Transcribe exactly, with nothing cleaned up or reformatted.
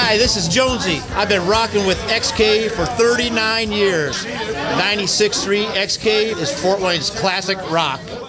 Hi, this is Jonesy. I've been rocking with X K for thirty-nine years. ninety-six point three X K is Fort Wayne's classic rock.